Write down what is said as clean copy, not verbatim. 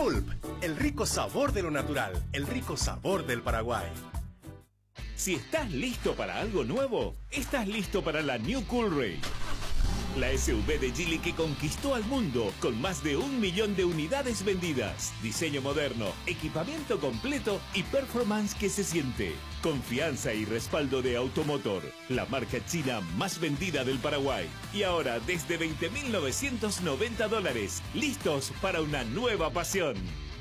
Pulp, el rico sabor de lo natural, el rico sabor del Paraguay. Si estás listo para algo nuevo, estás listo para la New Coolray. La SUV de Geely que conquistó al mundo con más de 1 millón de unidades vendidas. Diseño moderno, equipamiento completo y performance que se siente. Confianza y respaldo de Automotor, la marca china más vendida del Paraguay. Y ahora desde $20.990, listos para una nueva pasión.